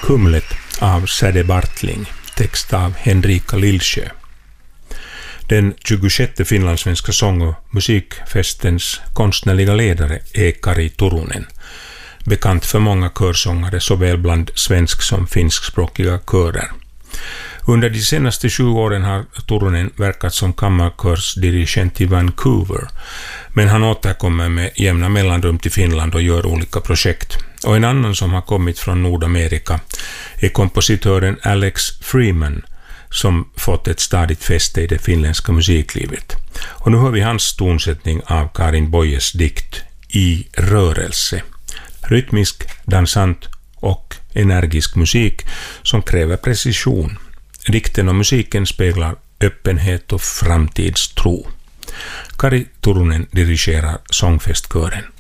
Kumlet av Säde Bartling, text av Henrika Lillsjö. Den 26 finlandssvenska sång- och musikfestens konstnärliga ledare är Kari Turunen, bekant för många körsångare såväl bland svensk- som finskspråkiga körer. Under de senaste 20 åren har Turunen verkat som kammarkörsdirigent i Vancouver, men han återkommer med jämna mellanrum till Finland och gör olika projekt. Och en annan som har kommit från Nordamerika är kompositören Alex Freeman, som fått ett stadigt fäste i det finländska musiklivet. Och nu hör vi hans tonsättning av Karin Boyes dikt I rörelse. Rytmisk, dansant och energisk musik som kräver precision. Dikten och musiken speglar öppenhet och framtidstro. Kari Turunen dirigerar sångfestkören.